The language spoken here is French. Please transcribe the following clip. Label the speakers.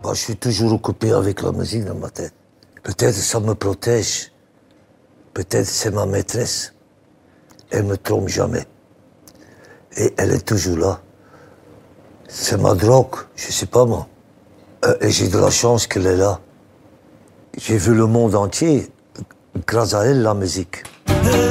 Speaker 1: Bah, je suis toujours occupé avec la musique dans ma tête. Peut-être ça me protège. Peut-être c'est ma maîtresse. Elle me trompe jamais. Et elle est toujours là. C'est ma drogue, je sais pas moi. Et j'ai de la chance qu'elle est là. J'ai vu le monde entier grâce à elle, la musique.